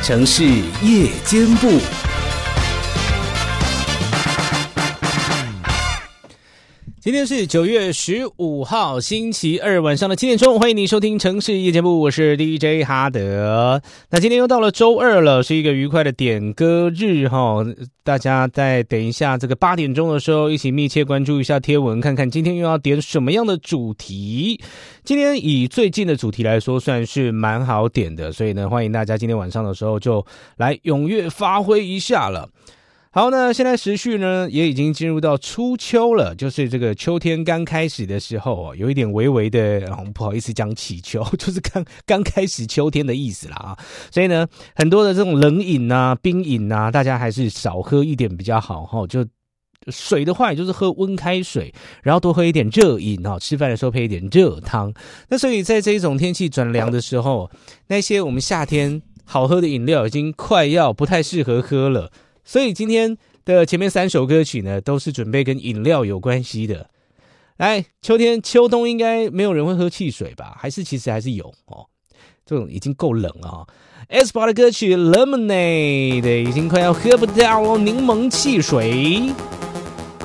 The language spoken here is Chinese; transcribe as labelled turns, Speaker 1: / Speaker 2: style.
Speaker 1: 城市夜间部。今天是9月15号星期二晚上的7点钟，欢迎你收听城市夜间部，我是 DJ 哈德。那今天又到了周二了，是一个愉快的点歌日哈，大家在等一下这个8点钟的时候，一起密切关注一下贴文，看看今天又要点什么样的主题。今天以最近的主题来说，算是蛮好点的，所以呢，欢迎大家今天晚上的时候就来踊跃发挥一下了。好，那现在时序呢也已经进入到初秋了，就是这个秋天刚开始的时候有一点微微的，不好意思讲起秋，就是刚开始秋天的意思啦啊。所以呢，很多的这种冷饮啊、冰饮啊，大家还是少喝一点比较好哈。就水的话，也就是喝温开水，然后多喝一点热饮啊，吃饭的时候配一点热汤。那所以在这一种天气转凉的时候，那些我们夏天好喝的饮料已经快要不太适合喝了。所以今天的前面3首歌曲呢，都是准备跟饮料有关系的。来，秋冬应该没有人会喝汽水吧？其实还是有哦。这种已经够冷啊。aespa 的歌曲 Lemonade 已经快要喝不到柠檬汽水。